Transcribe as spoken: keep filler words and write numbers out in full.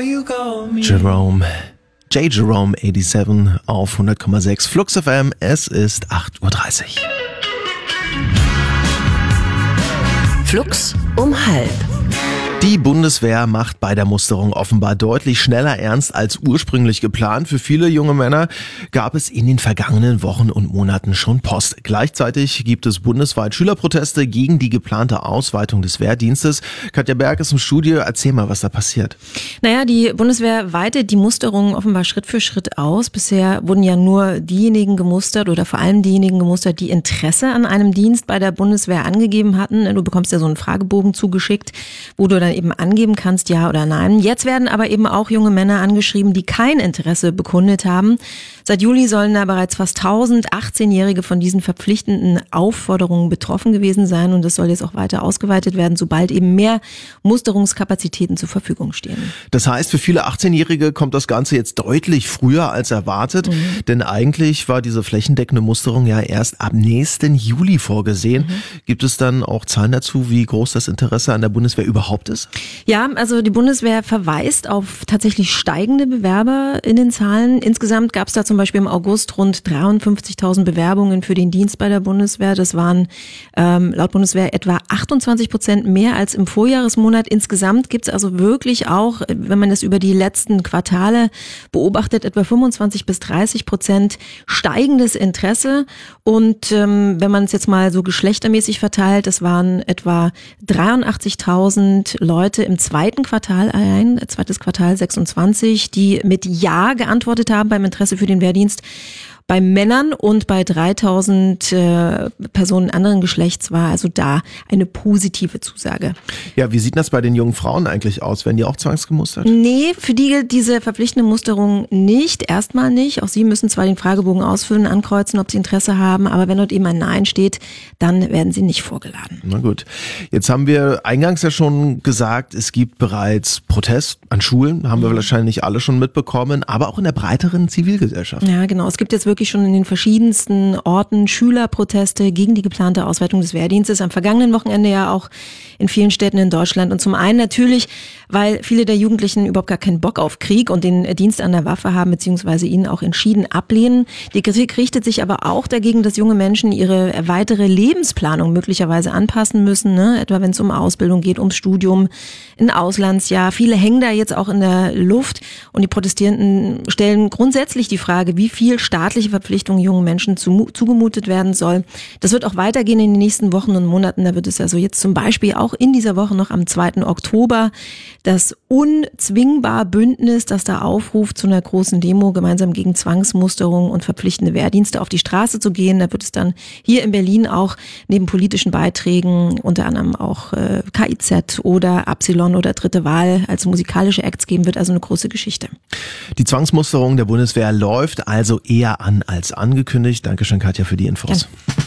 Jerome. J. Jerome siebenundachtzig auf hundert Komma sechs Flux F M. Es ist acht Uhr dreißig. Flux um halb. Die Bundeswehr macht bei der Musterung offenbar deutlich schneller ernst als ursprünglich geplant. Für viele junge Männer gab es in den vergangenen Wochen und Monaten schon Post. Gleichzeitig gibt es bundesweit Schülerproteste gegen die geplante Ausweitung des Wehrdienstes. Katja Berg ist im Studio. Erzähl mal, was da passiert. Naja, die Bundeswehr weitet die Musterung offenbar Schritt für Schritt aus. Bisher wurden ja nur diejenigen gemustert oder vor allem diejenigen gemustert, die Interesse an einem Dienst bei der Bundeswehr angegeben hatten. Du bekommst ja so einen Fragebogen zugeschickt, wo du dann eben angeben kannst, ja oder nein. Jetzt werden aber eben auch junge Männer angeschrieben, die kein Interesse bekundet haben. Seit Juli sollen da bereits fast tausend achtzehnjährige von diesen verpflichtenden Aufforderungen betroffen gewesen sein und das soll jetzt auch weiter ausgeweitet werden, sobald eben mehr Musterungskapazitäten zur Verfügung stehen. Das heißt, für viele achtzehnjährige kommt das Ganze jetzt deutlich früher als erwartet, mhm. denn eigentlich war diese flächendeckende Musterung ja erst ab nächsten Juli vorgesehen. Mhm. Gibt es dann auch Zahlen dazu, wie groß das Interesse an der Bundeswehr überhaupt ist? Ja, also die Bundeswehr verweist auf tatsächlich steigende Bewerber in den Zahlen. Insgesamt gab es da zum Beispiel im August rund dreiundfünfzigtausend Bewerbungen für den Dienst bei der Bundeswehr. Das waren ähm, laut Bundeswehr etwa achtundzwanzig Prozent mehr als im Vorjahresmonat. Insgesamt gibt es also wirklich auch, wenn man das über die letzten Quartale beobachtet, etwa fünfundzwanzig bis dreißig Prozent steigendes Interesse. Und ähm, wenn man es jetzt mal so geschlechtermäßig verteilt, das waren etwa dreiundachtzigtausend Leute im zweiten Quartal allein, zweites Quartal sechsundzwanzig, die mit Ja geantwortet haben beim Interesse für den Wehrdienst. Bei Männern und bei dreitausend äh, Personen anderen Geschlechts war also da eine positive Zusage. Ja, wie sieht das bei den jungen Frauen eigentlich aus? Werden die auch zwangsgemustert? Nee, für die gilt diese verpflichtende Musterung nicht, erstmal nicht. Auch sie müssen zwar den Fragebogen ausfüllen, ankreuzen, ob sie Interesse haben, aber wenn dort eben ein Nein steht, dann werden sie nicht vorgeladen. Na gut, jetzt haben wir eingangs ja schon gesagt, es gibt bereits Protest an Schulen, haben wir wahrscheinlich alle schon mitbekommen, aber auch in der breiteren Zivilgesellschaft. Ja, genau. Es gibt jetzt wirklich schon in den verschiedensten Orten Schülerproteste gegen die geplante Ausweitung des Wehrdienstes. Am vergangenen Wochenende ja auch in vielen Städten in Deutschland. Und zum einen natürlich, weil viele der Jugendlichen überhaupt gar keinen Bock auf Krieg und den Dienst an der Waffe haben, beziehungsweise ihn auch entschieden ablehnen. Die Kritik richtet sich aber auch dagegen, dass junge Menschen ihre weitere Lebensplanung möglicherweise anpassen müssen, ne? Etwa wenn es um Ausbildung geht, ums Studium, ein Auslandsjahr. Viele hängen da jetzt auch in der Luft und die Protestierenden stellen grundsätzlich die Frage, wie viel staatliche Verpflichtungen jungen Menschen zu, zugemutet werden soll. Das wird auch weitergehen in den nächsten Wochen und Monaten. Da wird es also jetzt zum Beispiel auch in dieser Woche noch am zweiten Oktober das unzwingbar Bündnis, das da aufruft, zu einer großen Demo gemeinsam gegen Zwangsmusterung und verpflichtende Wehrdienste auf die Straße zu gehen. Da wird es dann hier in Berlin auch neben politischen Beiträgen unter anderem auch äh, K I Z oder Absilon oder Dritte Wahl als musikalische Acts geben, wird also eine große Geschichte. Die Zwangsmusterung der Bundeswehr läuft also eher an als angekündigt. Dankeschön, Katja, für die Infos. Gerne.